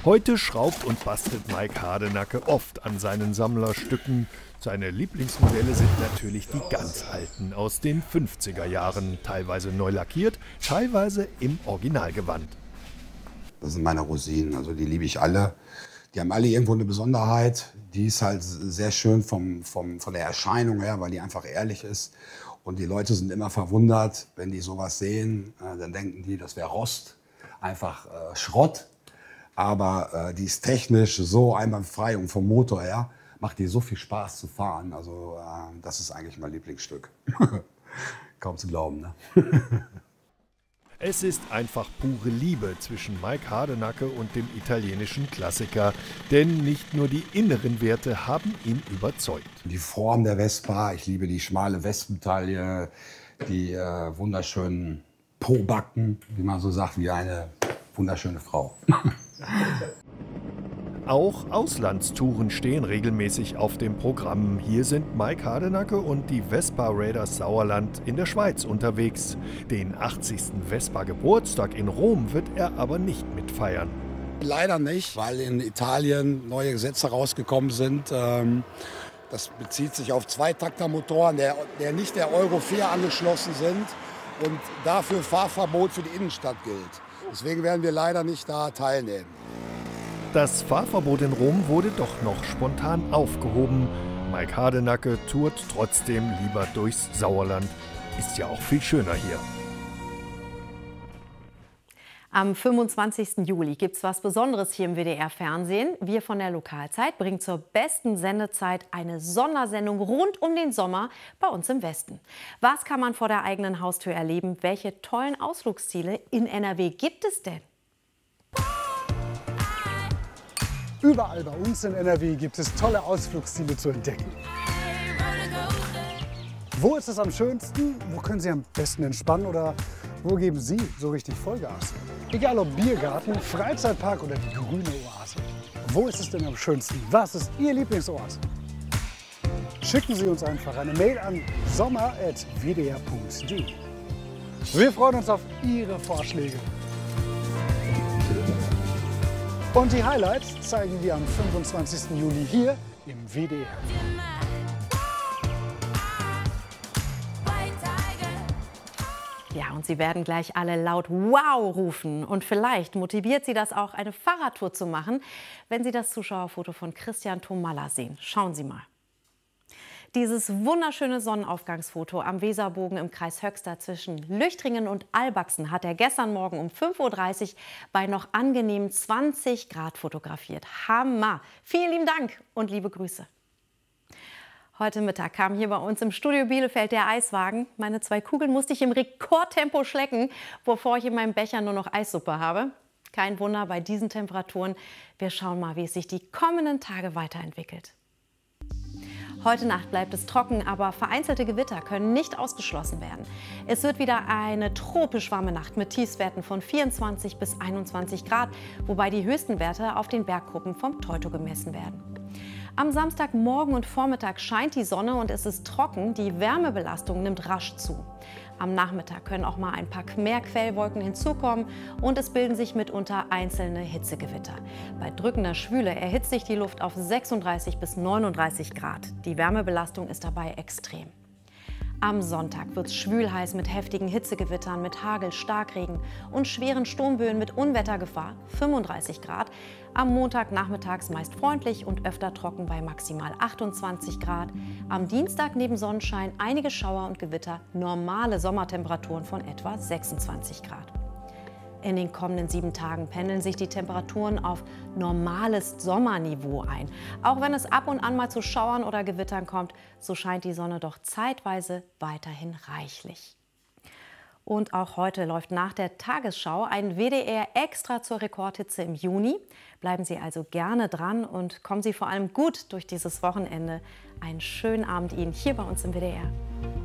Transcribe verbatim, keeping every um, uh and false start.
Heute schraubt und bastelt Mike Hardenacke oft an seinen Sammlerstücken. Seine Lieblingsmodelle sind natürlich die ganz alten aus den fünfziger Jahren, teilweise neu lackiert, teilweise im Originalgewand. Das sind meine Rosinen, also die liebe ich alle. Die haben alle irgendwo eine Besonderheit. Die ist halt sehr schön vom, vom, von der Erscheinung her, weil die einfach ehrlich ist. Und die Leute sind immer verwundert, wenn die sowas sehen. Äh, dann denken die, das wäre Rost, einfach äh, Schrott. Aber äh, die ist technisch so einwandfrei und vom Motor her macht die so viel Spaß zu fahren. Also äh, das ist eigentlich mein Lieblingsstück. Kaum zu glauben, ne? Es ist einfach pure Liebe zwischen Mike Hardenacke und dem italienischen Klassiker. Denn nicht nur die inneren Werte haben ihn überzeugt. Die Form der Vespa, ich liebe die schmale Westentaille, die äh, wunderschönen Pobacken, wie man so sagt, wie eine wunderschöne Frau. Auch Auslandstouren stehen regelmäßig auf dem Programm. Hier sind Mike Hardenacke und die Vespa Raiders Sauerland in der Schweiz unterwegs. Den achtzigsten Vespa-Geburtstag in Rom wird er aber nicht mitfeiern. Leider nicht, weil in Italien neue Gesetze rausgekommen sind. Das bezieht sich auf Zweitaktermotoren, der, der nicht der Euro vier angeschlossen sind und dafür Fahrverbot für die Innenstadt gilt. Deswegen werden wir leider nicht da teilnehmen. Das Fahrverbot in Rom wurde doch noch spontan aufgehoben. Mike Hardenacke tourt trotzdem lieber durchs Sauerland. Ist ja auch viel schöner hier. Am fünfundzwanzigsten Juli gibt es was Besonderes hier im W D R-Fernsehen. Wir von der Lokalzeit bringen zur besten Sendezeit eine Sondersendung rund um den Sommer bei uns im Westen. Was kann man vor der eigenen Haustür erleben? Welche tollen Ausflugsziele in N R W gibt es denn? Überall bei uns in N R W gibt es tolle Ausflugsziele zu entdecken. Wo ist es am schönsten? Wo können Sie am besten entspannen? Oder wo geben Sie so richtig Vollgas? Egal ob Biergarten, Freizeitpark oder die grüne Oase. Wo ist es denn am schönsten? Was ist Ihr Lieblingsort? Schicken Sie uns einfach eine Mail an sommer at w d r punkt d e. Wir freuen uns auf Ihre Vorschläge. Und die Highlights zeigen wir am fünfundzwanzigsten Juli hier im W D R. Ja, und Sie werden gleich alle laut Wow rufen. Und vielleicht motiviert Sie das auch, eine Fahrradtour zu machen, wenn Sie das Zuschauerfoto von Christian Thomalla sehen. Schauen Sie mal. Dieses wunderschöne Sonnenaufgangsfoto am Weserbogen im Kreis Höxter zwischen Lüchtringen und Albachsen hat er gestern Morgen um fünf Uhr dreißig bei noch angenehmen zwanzig Grad fotografiert. Hammer! Vielen lieben Dank und liebe Grüße. Heute Mittag kam hier bei uns im Studio Bielefeld der Eiswagen. Meine zwei Kugeln musste ich im Rekordtempo schlecken, bevor ich in meinem Becher nur noch Eissuppe habe. Kein Wunder bei diesen Temperaturen. Wir schauen mal, wie es sich die kommenden Tage weiterentwickelt. Heute Nacht bleibt es trocken, aber vereinzelte Gewitter können nicht ausgeschlossen werden. Es wird wieder eine tropisch warme Nacht mit Tiefstwerten von vierundzwanzig bis einundzwanzig Grad, wobei die höchsten Werte auf den Berggruppen vom Teuto gemessen werden. Am Samstagmorgen und Vormittag scheint die Sonne und es ist trocken. Die Wärmebelastung nimmt rasch zu. Am Nachmittag können auch mal ein paar mehr Quellwolken hinzukommen und es bilden sich mitunter einzelne Hitzegewitter. Bei drückender Schwüle erhitzt sich die Luft auf sechsunddreißig bis neununddreißig Grad. Die Wärmebelastung ist dabei extrem. Am Sonntag wird es schwülheiß mit heftigen Hitzegewittern, mit Hagel, Starkregen und schweren Sturmböen mit Unwettergefahr, fünfunddreißig Grad. Am Montag nachmittags meist freundlich und öfter trocken bei maximal achtundzwanzig Grad. Am Dienstag neben Sonnenschein einige Schauer und Gewitter, normale Sommertemperaturen von etwa sechsundzwanzig Grad. In den kommenden sieben Tagen pendeln sich die Temperaturen auf normales Sommerniveau ein. Auch wenn es ab und an mal zu Schauern oder Gewittern kommt, so scheint die Sonne doch zeitweise weiterhin reichlich. Und auch heute läuft nach der Tagesschau ein W D R extra zur Rekordhitze im Juni. Bleiben Sie also gerne dran und kommen Sie vor allem gut durch dieses Wochenende. Einen schönen Abend Ihnen hier bei uns im W D R.